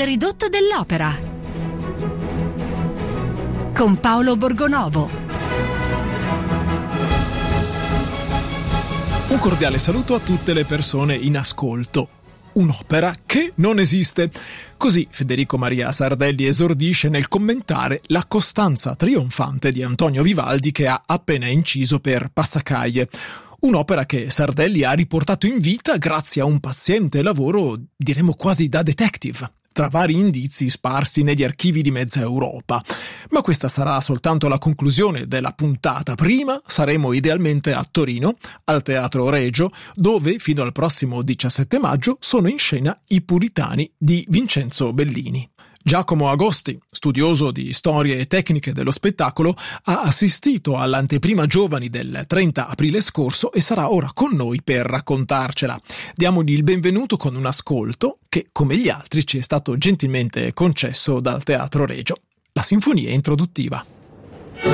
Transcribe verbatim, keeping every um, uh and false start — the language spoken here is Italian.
Il ridotto dell'opera con Paolo Borgonovo. Un cordiale saluto a tutte le persone in ascolto. Un'opera che non esiste. Così Federico Maria Sardelli esordisce nel commentare la costanza trionfante di Antonio Vivaldi che ha appena inciso per Passacaglie. Un'opera che Sardelli ha riportato in vita grazie a un paziente lavoro, diremmo quasi da detective, tra vari indizi sparsi negli archivi di mezza Europa. Ma questa sarà soltanto la conclusione della puntata. Prima saremo idealmente a Torino, al Teatro Regio, dove fino al prossimo diciassette maggio sono in scena I Puritani di Vincenzo Bellini. Giacomo Agosti, studioso di storie e tecniche dello spettacolo, ha assistito all'anteprima giovani del trenta aprile scorso e sarà ora con noi per raccontarcela. Diamogli il benvenuto con un ascolto che, come gli altri, ci è stato gentilmente concesso dal Teatro Regio. La sinfonia introduttiva.